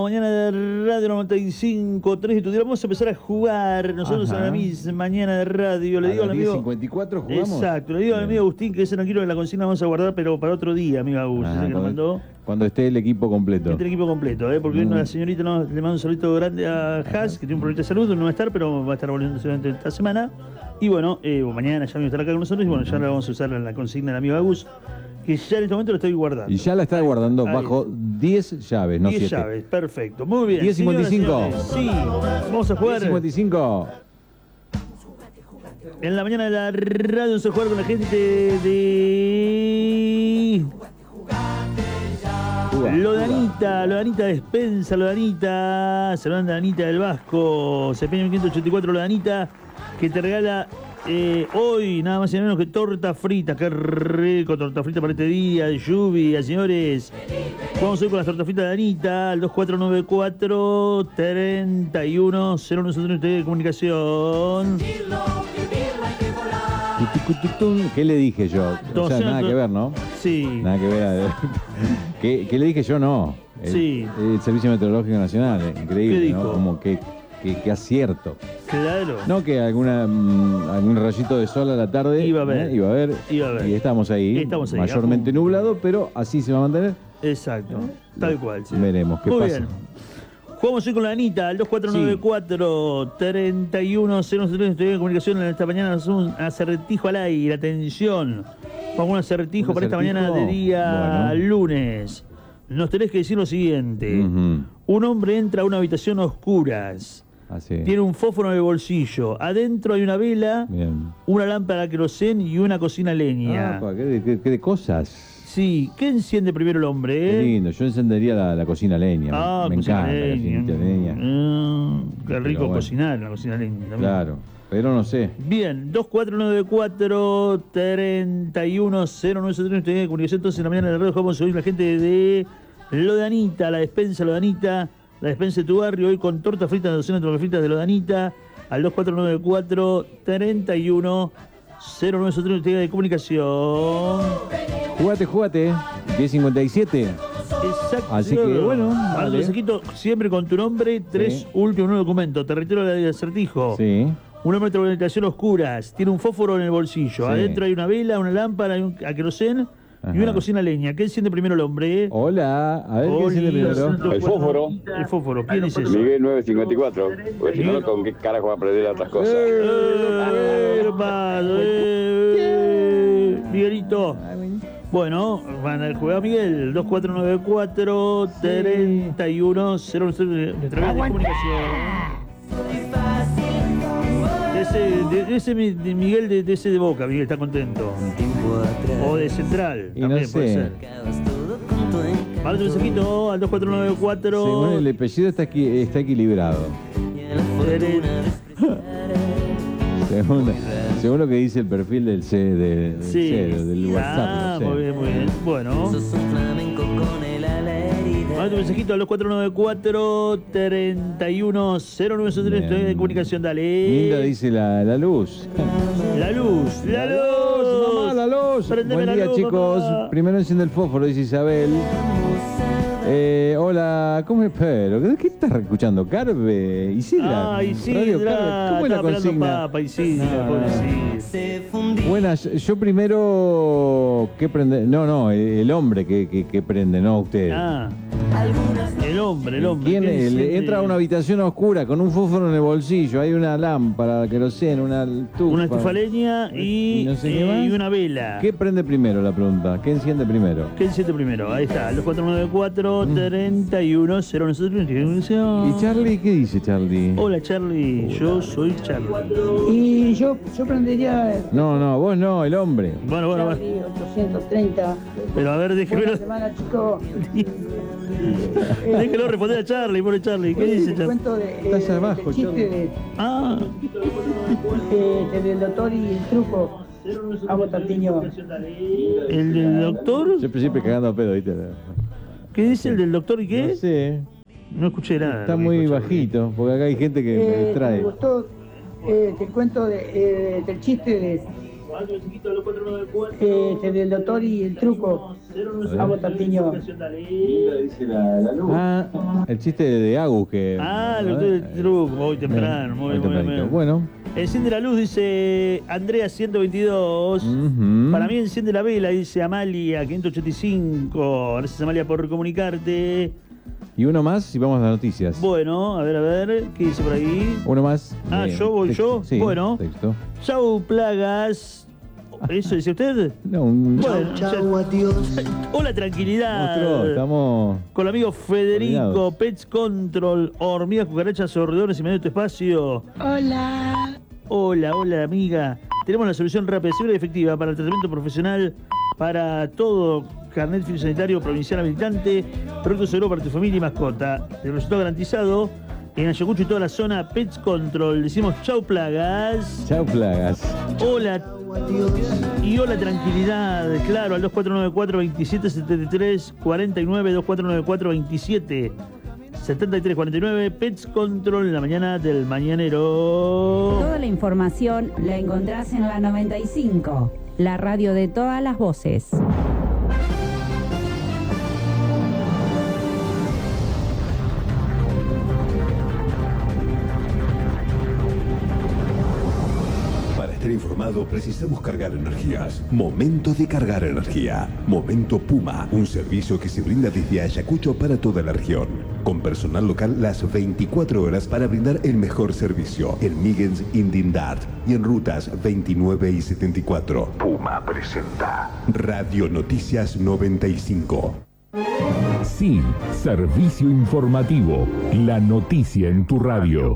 mañana de Radio 95.3 de tu día. Vamos a empezar a jugar nosotros a la misma mañana de radio. Le digo al amigo 54 jugamos. Exacto, le digo al amigo Agustín que ese no quiero que la consigna vamos a guardar, pero para otro día, amigo Agustín. Cuando esté el equipo completo. Esté el equipo completo, porque una señorita le manda un saludito grande a Has, que tiene un problema de salud, no va a estar, pero va a estar volviendo durante esta semana. Y bueno, mañana ya va a estar acá con nosotros y bueno, ya la vamos a usar en la consigna del amigo Agus, que ya en este momento lo estoy guardando. Y ya la está guardando bajo 10 llaves, no 7. 10 llaves, perfecto. Muy bien. 10:55. Sí, vamos a jugar. 10:55. En la mañana de la radio vamos a jugar con la gente de... Lo de Anita Despensa, lo de Anita. Saludando a Anita del Vasco. Cepillín 584, lo de Anita, que te regala... hoy nada más y nada menos que torta frita. Qué rico, torta frita para este día de lluvia, señores. Vamos a ir con las tortas fritas de Anita al 2494-3101 de comunicación. ¿Qué le dije yo? O sea, nada que ver, ¿no? Sí. Nada que ver. ¿Qué le dije yo? No. Sí. El Servicio Meteorológico Nacional, increíble, ¿Qué dijo? ¿no? Como que acierto. Claro. No, que algún rayito de sol a la tarde Iba a haber. Y estamos ahí. Mayormente nublado, pero así se va a mantener. Exacto. Tal cual. Sí. Veremos qué Muy pasa. Bien. Jugamos hoy con la Anita, al 2494-3101 de comunicación. En esta mañana nos un acertijo al aire. Atención. Vamos a un acertijo para esta mañana de día lunes. Nos tenés que decir lo siguiente. Un hombre entra a una habitación a oscuras. Tiene un fósforo en el bolsillo. Adentro hay una vela, una lámpara querosén y una cocina a leña. ¿Qué de cosas? Sí, ¿qué enciende primero el hombre? Qué lindo, yo encendería la cocina a leña. Me encanta la cocina a leña. Qué rico cocinar la cocina a leña también. Claro, pero no sé. Bien, 2494-3101 de comunicación. Entonces en la mañana de la radio vamos a oír la gente de Lo de Anita, la despensa Lo de Anita, la despensa de tu barrio, hoy con torta frita, docenas de tortas fritas de Lo de Anita, al 2494-3101 de comunicación. Jugate, 10:57. Exacto. Así que bueno, vale. Mensajito siempre con tu nombre, 3 últimos documentos. Te retiro el acertijo. Sí. Un hombre de una habitación oscuras, tiene un fósforo en el bolsillo. Adentro hay una vela, una lámpara, un querosén y una cocina a leña. ¿Qué enciende primero el hombre? Hola, a ver, ¿qué enciende primero? El fósforo. El fósforo, ¿quién dice eso? Miguel 954. Porque si no, ¿con qué carajo va a aprender otras cosas? Miguelito. Bueno, van a jugar Miguel, 2494-3101 de comunicación. Ese Miguel de ese de Boca, Miguel está contento. O de Central, también puede ser. Manda un mensajito al 2494. Según el apellido está equilibrado. Según lo que dice el perfil del del WhatsApp. Muy bien, muy bien. Bueno. Manda un mensajito al 2494-3101 de comunicación, dale. Linda dice la luz. La luz. Mamá, la luz. Buen día, chicos. Mamá. Primero enciende el fósforo, dice Isabel. Hola, ¿cómo espero? ¿Qué estás escuchando? ¿Carve? ¿Isidra? Isidra. ¿Cómo es la consigna? Papa, Isidra, pobrecita. Buenas, yo primero... ¿Qué prende? No, el hombre que prende, no usted. El hombre. ¿Quién entra a una habitación oscura con un fósforo en el bolsillo? Hay una lámpara, querosén, una estufa leña y no sé qué más. Y una vela. ¿Qué prende primero, la pregunta? ¿Qué enciende primero? Ahí está, los 2494-3101. ¿Y Charlie? ¿Qué dice Charlie? Hola, Charlie. Yo soy Charlie. Y yo prendería... No, vos no, el hombre. Bueno. 830. Pero a ver, déjeme... Buena semana, chicos. Déjelo responder a Charlie, pobre Charlie. ¿Qué dice Charlie? Cuento Estás abajo, el chiste del doctor y el truco. Hago Tartiño. ¿El del doctor? Siempre cagando a pedo, ¿viste? ¿Qué dice el del doctor y qué? No sé. No escuché nada. Está muy bajito, porque acá hay gente que me distrae. Me gustó el cuento del chiste Del doctor y el truco. Vamos, Tartiño. El chiste de Agus que... El doctor del truco, muy temprano, muy bien. Bueno. Enciende la luz, dice Andrea 122. Para mí enciende la vela, dice Amalia 585. Gracias, Amalia, por comunicarte. Y uno más y vamos a las noticias. Bueno, a ver, ¿qué dice por ahí? Uno más. Yo voy texto. yo. Sí, bueno. Texto. Chau, plagas. ¿Eso dice usted? No, bueno, chau, adiós. Hola, tranquilidad. Estamos con el amigo Federico, olvidados. Pets Control, hormigas, cucarachas, roedores y medio tu espacio. Hola, amiga. Tenemos la solución rápida, segura y efectiva para el tratamiento profesional, para todo, carnet fitosanitario provincial habilitante, producto seguro para tu familia y mascota. El resultado garantizado en Ayacucho y toda la zona. Pets Control. Decimos chau, plagas. Chau, plagas. Hola. Y hola, tranquilidad. Claro, al 2494-2773-49, 2494-2773-49, Pets Control en la mañana del mañanero. Toda la información la encontrás en la 95, la radio de todas las voces. Informado, precisamos cargar energías. Momento de cargar energía. Momento Puma, un servicio que se brinda desde Ayacucho para toda la región. Con personal local las 24 horas para brindar el mejor servicio. En Migens, Indindart y en rutas 29 y 74. Puma presenta Radio Noticias 95. Sí, servicio informativo. La noticia en tu radio.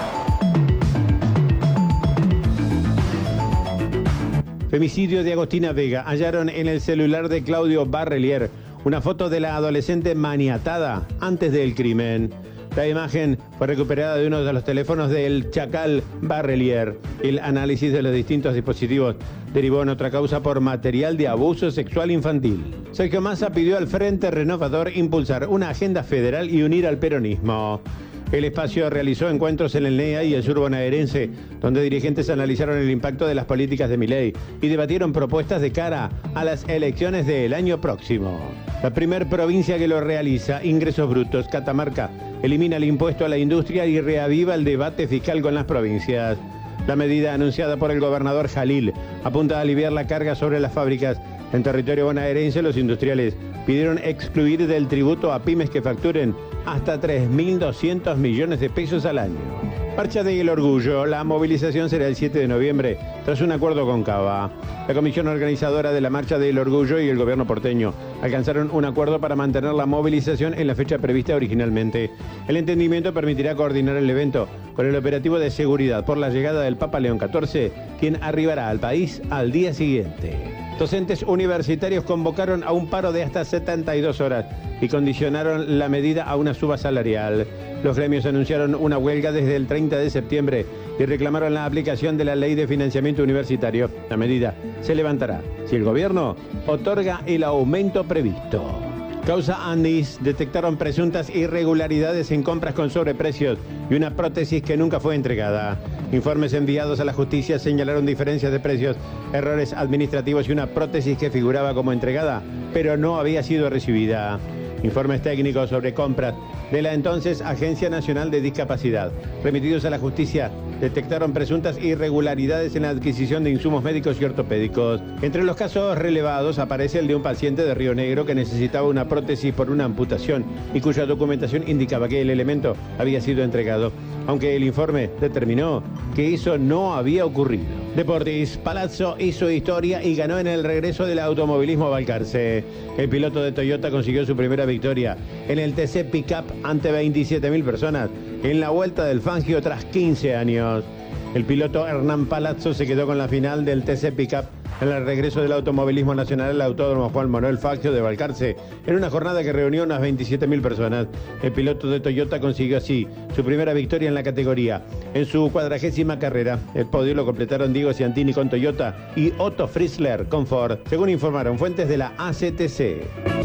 Femicidio de Agostina Vega. Hallaron en el celular de Claudio Barrelier una foto de la adolescente maniatada antes del crimen. La imagen fue recuperada de uno de los teléfonos del Chacal Barrelier. El análisis de los distintos dispositivos derivó en otra causa por material de abuso sexual infantil. Sergio Massa pidió al Frente Renovador impulsar una agenda federal y unir al peronismo. El espacio realizó encuentros en el NEA y el sur bonaerense, donde dirigentes analizaron el impacto de las políticas de Milei y debatieron propuestas de cara a las elecciones del año próximo. La primer provincia que lo realiza, Ingresos Brutos, Catamarca, elimina el impuesto a la industria y reaviva el debate fiscal con las provincias. La medida anunciada por el gobernador Jalil apunta a aliviar la carga sobre las fábricas. En territorio bonaerense, los industriales pidieron excluir del tributo a pymes que facturen hasta 3.200 millones de pesos al año. Marcha del Orgullo. La movilización será el 7 de noviembre, tras un acuerdo con Cava. La comisión organizadora de la Marcha del Orgullo y el gobierno porteño alcanzaron un acuerdo para mantener la movilización en la fecha prevista originalmente. El entendimiento permitirá coordinar el evento con el operativo de seguridad por la llegada del Papa León XIV, quien arribará al país al día siguiente. Docentes universitarios convocaron a un paro de hasta 72 horas y condicionaron la medida a una suba salarial. Los gremios anunciaron una huelga desde el 30 de septiembre y reclamaron la aplicación de la Ley de Financiamiento Universitario. La medida se levantará si el gobierno otorga el aumento previsto. Causa Andis. Detectaron presuntas irregularidades en compras con sobreprecios y una prótesis que nunca fue entregada. Informes enviados a la justicia señalaron diferencias de precios, errores administrativos y una prótesis que figuraba como entregada, pero no había sido recibida. Informes técnicos sobre compras de la entonces Agencia Nacional de Discapacidad, remitidos a la justicia, detectaron presuntas irregularidades en la adquisición de insumos médicos y ortopédicos. Entre los casos relevados aparece el de un paciente de Río Negro que necesitaba una prótesis por una amputación y cuya documentación indicaba que el elemento había sido entregado, aunque el informe determinó que eso no había ocurrido. Deportis. Palazzo hizo historia y ganó en el regreso del automovilismo a Balcarce. El piloto de Toyota consiguió su primera victoria en el TC Pickup ante 27.000 personas en la Vuelta del Fangio tras 15 años. El piloto Hernán Palazzo se quedó con la final del TC Pickup en el regreso del automovilismo nacional al Autódromo Juan Manuel Fangio de Balcarce, en una jornada que reunió unas 27.000 personas. El piloto de Toyota consiguió así su primera victoria en la categoría. En su 40ª carrera, el podio lo completaron Diego Ciantini con Toyota y Otto Frizzler con Ford, según informaron fuentes de la ACTC.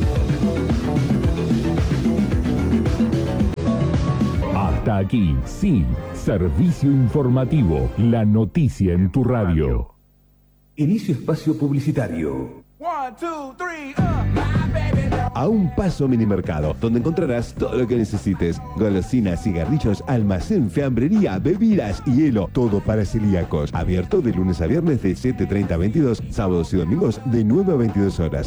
Hasta aquí, sí, servicio informativo, la noticia en tu radio. Inicio espacio publicitario. A un paso Minimercado, donde encontrarás todo lo que necesites. Golosinas, cigarrillos, almacén, fiambrería, bebidas y hielo. Todo para celíacos. Abierto de lunes a viernes de 7:30 a 22, sábados y domingos de 9 a 22 horas.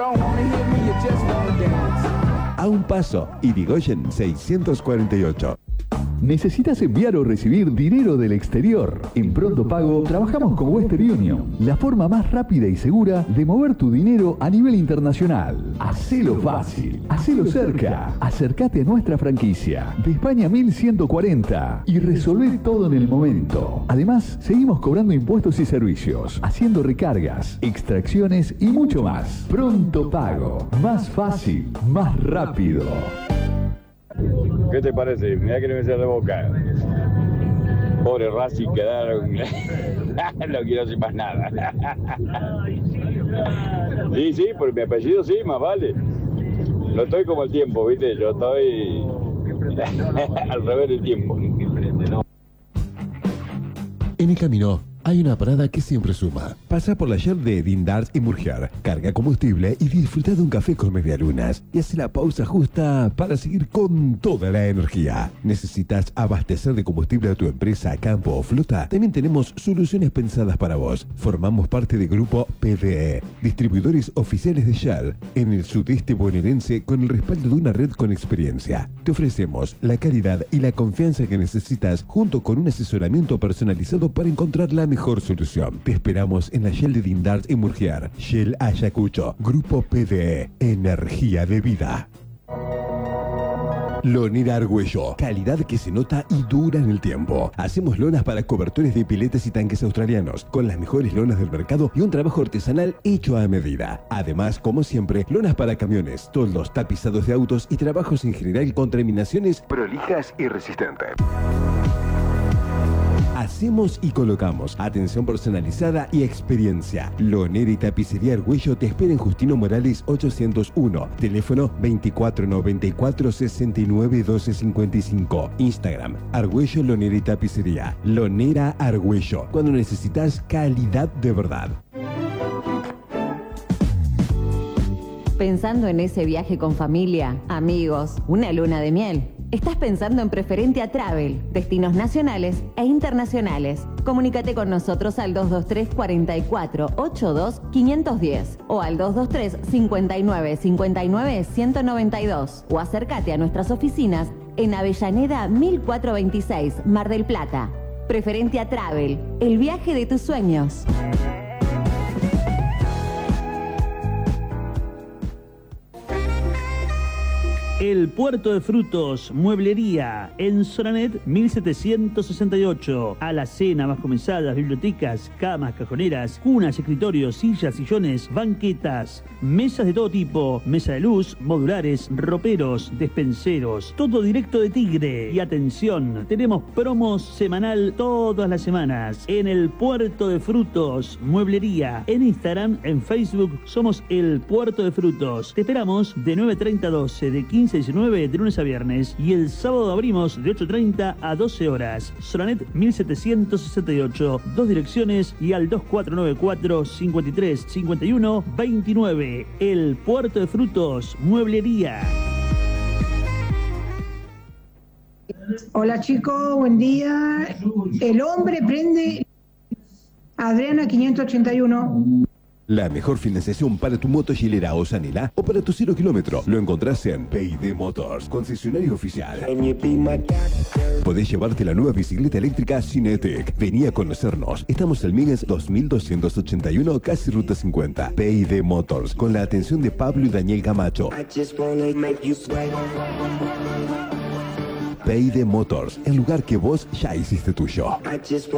A un paso, Irigoyen 648. ¿Necesitas enviar o recibir dinero del exterior? En Pronto Pago trabajamos con Western Union, la forma más rápida y segura de mover tu dinero a nivel internacional. Hacelo fácil, hacelo cerca. Acércate a nuestra franquicia de España 1140 y resolvé todo en el momento. Además, seguimos cobrando impuestos y servicios, haciendo recargas, extracciones y mucho más. Pronto Pago, más fácil, más rápido. ¿Qué te parece? Mirá que no me sale de boca. Pobre Racing, quedaron. No quiero decir más nada. Sí, por mi apellido sí, más vale. No estoy como el tiempo, ¿viste? Yo estoy al revés del tiempo. En el camino hay una parada que siempre suma. Pasa por la Shell de Dindars y Murger, carga combustible y disfruta de un café con medialunas. Y hace la pausa justa para seguir con toda la energía. ¿Necesitas abastecer de combustible a tu empresa, campo o flota? También tenemos soluciones pensadas para vos. Formamos parte del grupo PDE, distribuidores oficiales de Shell en el sudeste bonaerense con el respaldo de una red con experiencia. Te ofrecemos la calidad y la confianza que necesitas junto con un asesoramiento personalizado para encontrar la mejor solución. Te esperamos en la Shell de Dindars y Murgiar. Shell Ayacucho. Grupo PDE. Energía de vida. Lonera Argüello. Calidad que se nota y dura en el tiempo. Hacemos lonas para cobertores de piletas y tanques australianos, con las mejores lonas del mercado y un trabajo artesanal hecho a medida. Además, como siempre, lonas para camiones, toldos, tapizados de autos y trabajos en general con terminaciones prolijas y resistentes. Hacemos y colocamos. Atención personalizada y experiencia. Lonera y Tapicería Argüello te espera en Justino Morales 801. Teléfono 2494 69 12 55. Instagram, Argüello Lonera y Tapicería. Lonera Argüello. Cuando necesitas calidad de verdad. Pensando en ese viaje con familia, amigos, una luna de miel. Estás pensando en Preferentia Travel, destinos nacionales e internacionales. Comunícate con nosotros al 223 44 82 510 o al 223 59 59 192 o acércate a nuestras oficinas en Avellaneda 1426, Mar del Plata. Preferentia Travel, el viaje de tus sueños. El Puerto de Frutos, Mueblería, en Soranet 1768. Alacena, bajo mesadas, bibliotecas, camas, cajoneras, cunas, escritorios, sillas, sillones, banquetas, mesas de todo tipo, mesa de luz, modulares, roperos, despenseros, todo directo de Tigre. Y atención, tenemos promos semanal todas las semanas. En el Puerto de Frutos, Mueblería, en Instagram, en Facebook, somos el Puerto de Frutos. Te esperamos de 9:30 a 12, de 15 a 19 de lunes a viernes y el sábado abrimos de 8:30 a 12 horas. Soranet 1768, dos direcciones y al 2494 53 51 29. El Puerto de Frutos, Mueblería. Hola chicos, buen día. El hombre prende Adriana 581. La mejor financiación para tu moto hilera o Sanela o para tu 0 kilómetro lo encontrás en P&D Motors, concesionario oficial. Podés llevarte la nueva bicicleta eléctrica Cinetic. Vení a conocernos. Estamos en Míguez 2281, casi Ruta 50. P&D Motors, con la atención de Pablo y Daniel Camacho. P&D Motors, el lugar que vos ya hiciste tuyo.